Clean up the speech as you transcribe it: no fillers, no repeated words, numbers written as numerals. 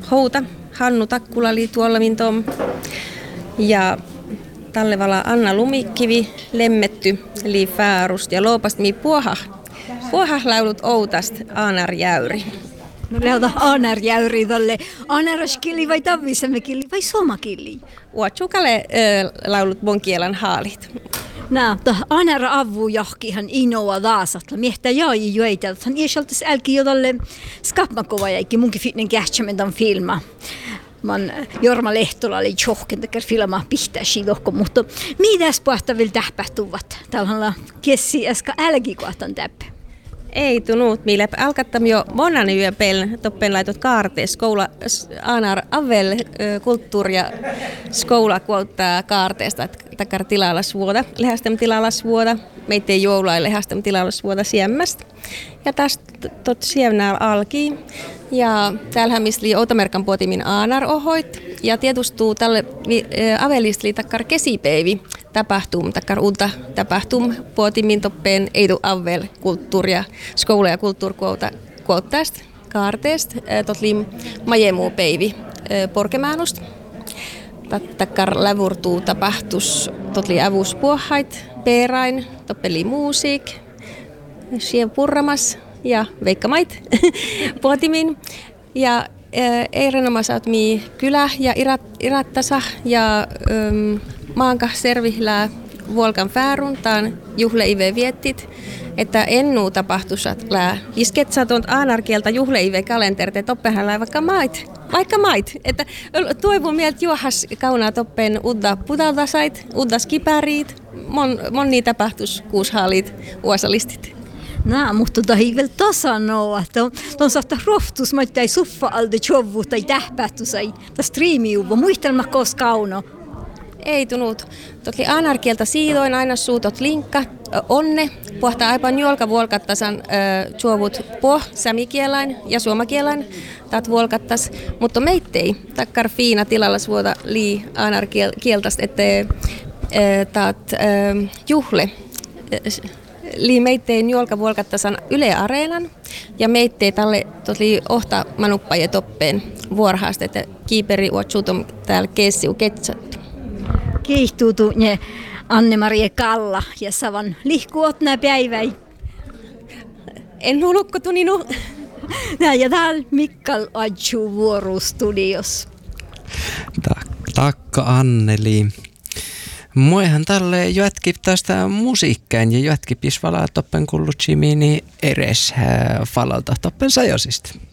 houta. Hannu Takkula oli tuolla mintom. Ja tallevala Anna Lumikkivi, lemmetty, eli Fäärust ja loopast mi puoha laulut outast Aanar Jäyri. No leuta Aanar Jäyri tolle. Aanaraskili vai tavisemekili vai somakili? Uotsukale laulut mon kielan haalit. Näitä Aanara avu johkihan inoa daasatla. Miehtä jäi jueita. Hän iäsaltas älki jo tolle skapmakova jäikki munkin fitnen kähtsämentan filma. Man Jorma Lehtola oli johken tekee filmaa pihtäisi lohko, mutta mitäs puhta vielä tähpähtuvat? Tällä kessi äsken älkikuotan täppä. Ei tunut, millä alkattam jo monan yöpel toppen laitot kaartees skoula Aanar Avel kulttuuri ja skoula kuottaa kaarteesta takar tilalasvuoda, lehästem tilalasvuoda, meitä ei joulai lehästem tilalasvuoda siemmästä. Ja tästä tot siemnää alki ja täällähän misli Outamerkan puotimin Aanar ohoit ja tietustuu tälle Avelistli takkar kesipeivi tapahtum, takkar uutta tapahtum puotimin toppeen eidu Avel kulttuuria, skoula ja kulttuurikuottaista kaarteesta, totli majemuu peivi porkemäänusta. Takkar lävurtuu tapahtus totli avuspuohait, peerain, toppeli musiik, sien purramas ja veikkamait puotimin. Ja Eirenomas mi kylä ja irattasa ja maanka servihlää Vuolkan Fääruntaan juhleive viettit, että ennuu tapahtusat lää isketsatont Aanarkielta juhleive kalenterte toppehan lää vaikka mait. Että toivon mieltä juohas kaunaa toppen udda putaltasait, udda skipäriit, moni tapahtus kuushaalit uosalistit. Nää, mutta ei vielä tasanoa, että on saattaa rohtus, mutta ei suffa alde jovu tai tähpähtusai, tai striimiuvo, muistelma kos kauno. Ei tunut. Totli Aanarkielta siidoin aina suutot linkka, onne, puhtaa aipan juolka vuolkattasan juovut sämikielain ja suomakielain, taat vuolkattas, mutta meittei takkar fiina tilallasvuota lii Aanarkieltast, ettei taat juhle. Lii meittei juolka vuolkattasan Yle Areenan ja meittei tälle totli ohta manuppaje toppeen vuorhaasta, että kiiperi uotsuutom täällä kessiu ketsattu. Keihtuutu ne Anne-Marie Kalla ja savan lihkuot nää päiväi. En hulukko tuninu. Ja täällä Mikkal Adju vuorustudios. Takka Anneli. Muihan tälle jätkip tästä musiikkaan ja jätkip jos valaa toppen kullutsi mini eres falalta toppen sajosista.